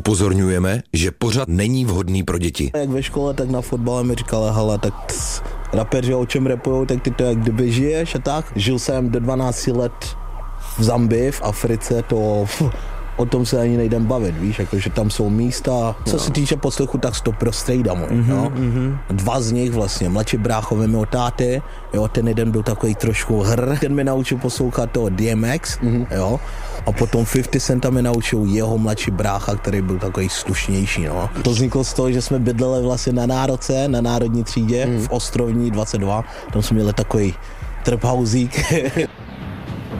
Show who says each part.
Speaker 1: Upozorňujeme, že pořad není vhodný pro děti.
Speaker 2: Jak ve škole, tak na fotbale mi říkala, hele, tak rapeři o čem rapujou, tak ty to jak kdyby žiješ a tak. Žil jsem do 12 let v Zambii, v Africe, to o tom se ani nejdem bavit, víš, jakože tam jsou místa. Co se týče poslechu, tak to prostrejda můj, jo. Dva z nich vlastně, mladší bráchové mi od táty, jo, ten jeden byl takový trošku ten mi naučil poslouchat toho DMX, jo, a potom 50 Centa mi naučil jeho mladší brácha, který byl takový slušnější, no. To vzniklo z toho, že jsme bydleli vlastně na Národce, na Národní třídě, v Ostrovní 22, tam jsme měli takový trphausík.